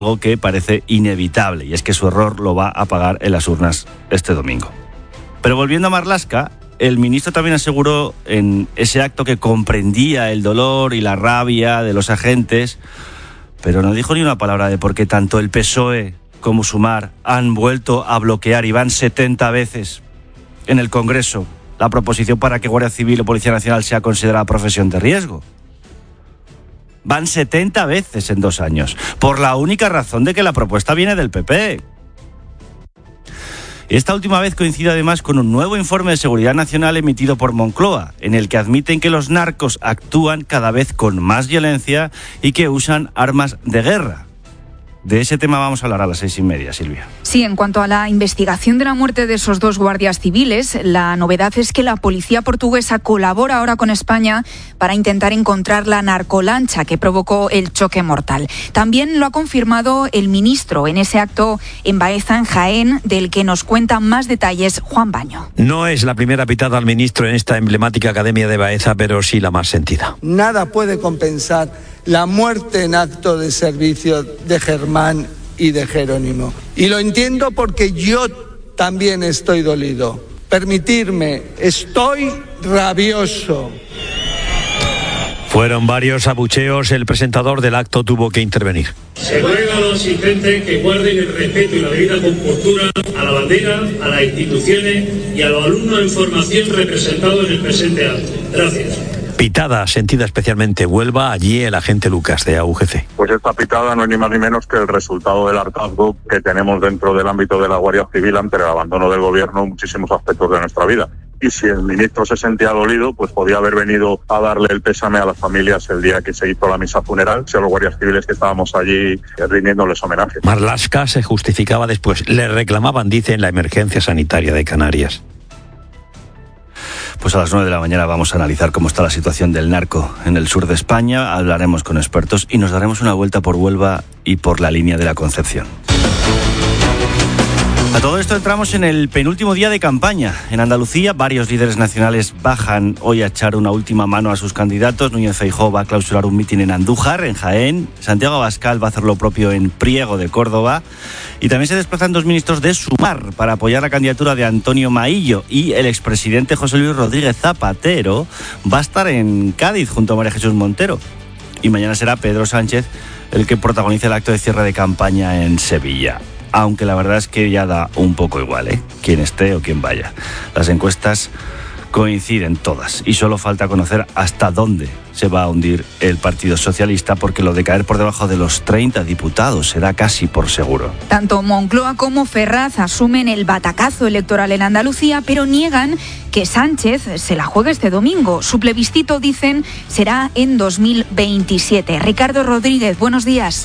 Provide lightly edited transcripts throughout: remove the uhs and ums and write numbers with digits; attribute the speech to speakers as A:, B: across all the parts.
A: algo que parece inevitable, y es que su error lo va a pagar en las urnas este domingo. Pero volviendo a Marlaska, el ministro también aseguró en ese acto que comprendía el dolor y la rabia de los agentes, pero no dijo ni una palabra de por qué tanto el PSOE como Sumar han vuelto a bloquear, y van 70 veces en el Congreso, la proposición para que Guardia Civil o Policía Nacional sea considerada profesión de riesgo. Van 70 veces en 2 años, por la única razón de que la propuesta viene del PP. Esta última vez coincide además con un nuevo informe de seguridad nacional emitido por Moncloa, en el que admiten que los narcos actúan cada vez con más violencia y que usan armas de guerra. De ese tema vamos a hablar a las 6:30, Silvia.
B: Sí, en cuanto a la investigación de la muerte de esos 2 guardias civiles, la novedad es que la policía portuguesa colabora ahora con España para intentar encontrar la narcolancha que provocó el choque mortal. También lo ha confirmado el ministro en ese acto en Baeza, en Jaén, del que nos cuenta más detalles Juan Baño.
C: No es la primera pitada al ministro en esta emblemática academia de Baeza, pero sí la más sentida.
D: Nada puede compensar la muerte en acto de servicio de Germán y de Jerónimo. Y lo entiendo porque yo también estoy dolido. Permitirme, estoy rabioso.
C: Fueron varios abucheos, el presentador del acto tuvo que intervenir.
E: Se ruega a los asistentes que guarden el respeto y la debida compostura a la bandera, a las instituciones y a los alumnos en formación representados en el presente acto. Gracias.
C: Pitada sentida especialmente Huelva, allí el agente Lucas de AUGC.
F: Pues esta pitada no es ni más ni menos que el resultado del hartazgo que tenemos dentro del ámbito de la Guardia Civil ante el abandono del gobierno en muchísimos aspectos de nuestra vida. Y si el ministro se sentía dolido, pues podía haber venido a darle el pésame a las familias el día que se hizo la misa funeral, a los guardias civiles que estábamos allí rindiéndoles homenaje.
C: Marlaska se justificaba después. Le reclamaban, dicen, la emergencia sanitaria de Canarias.
A: Pues a las 9 de la mañana vamos a analizar cómo está la situación del narco en el sur de España, hablaremos con expertos y nos daremos una vuelta por Huelva y por la línea de la Concepción. A todo esto entramos en el penúltimo día de campaña. En Andalucía, varios líderes nacionales bajan hoy a echar una última mano a sus candidatos. Núñez Feijóo va a clausurar un mitin en Andújar, en Jaén. Santiago Abascal va a hacer lo propio en Priego de Córdoba. Y también se desplazan 2 ministros de Sumar para apoyar la candidatura de Antonio Maillo. Y el expresidente José Luis Rodríguez Zapatero va a estar en Cádiz junto a María Jesús Montero. Y mañana será Pedro Sánchez el que protagonice el acto de cierre de campaña en Sevilla. Aunque la verdad es que ya da un poco igual, quién esté o quién vaya. Las encuestas coinciden todas y solo falta conocer hasta dónde se va a hundir el Partido Socialista, porque lo de caer por debajo de los 30 diputados se da casi por seguro.
B: Tanto Moncloa como Ferraz asumen el batacazo electoral en Andalucía, pero niegan que Sánchez se la juegue este domingo. Su plebiscito, dicen, será en 2027. Ricardo Rodríguez, buenos días.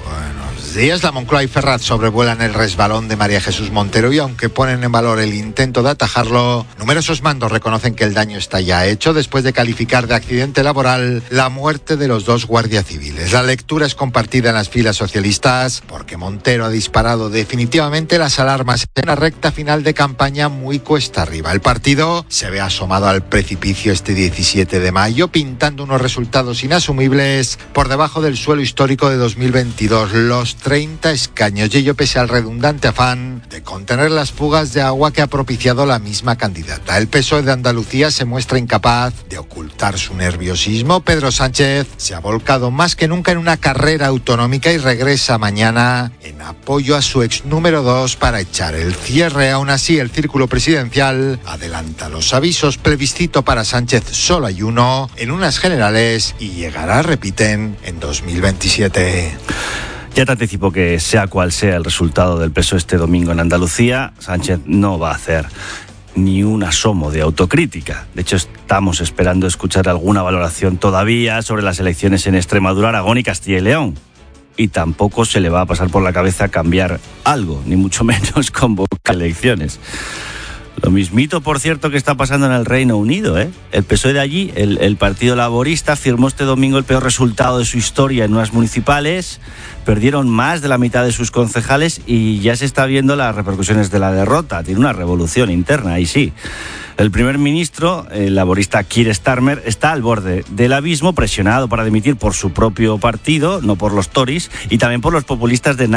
G: Días, la Moncloa y Ferraz sobrevuelan el resbalón de María Jesús Montero y aunque ponen en valor el intento de atajarlo, numerosos mandos reconocen que el daño está ya hecho después de calificar de accidente laboral la muerte de los 2 guardias civiles. La lectura es compartida en las filas socialistas porque Montero ha disparado definitivamente las alarmas en una recta final de campaña muy cuesta arriba. El partido se ve asomado al precipicio este 17 de mayo, pintando unos resultados inasumibles por debajo del suelo histórico de 2022. Los 30 escaños, y ello pese al redundante afán de contener las fugas de agua que ha propiciado la misma candidata. El PSOE de Andalucía se muestra incapaz de ocultar su nerviosismo. Pedro Sánchez se ha volcado más que nunca en una carrera autonómica y regresa mañana en apoyo a su ex número 2 para echar el cierre. Aún así, el círculo presidencial adelanta los avisos. Plebiscito para Sánchez solo hay uno en unas generales y llegará, repiten, en 2027.
A: Ya te anticipo que sea cual sea el resultado del PSOE este domingo en Andalucía, Sánchez no va a hacer ni un asomo de autocrítica. De hecho, estamos esperando escuchar alguna valoración todavía sobre las elecciones en Extremadura, Aragón y Castilla y León. Y tampoco se le va a pasar por la cabeza cambiar algo, ni mucho menos convocar elecciones. Lo mismito, por cierto, que está pasando en el Reino Unido, ¿eh? El PSOE de allí, el Partido Laborista, firmó este domingo el peor resultado de su historia en unas municipales. Perdieron más de la mitad de sus concejales y ya se está viendo las repercusiones de la derrota. Tiene una revolución interna, ahí sí. El primer ministro, el laborista Keir Starmer, está al borde del abismo, presionado para dimitir por su propio partido, no por los Tories, y también por los populistas de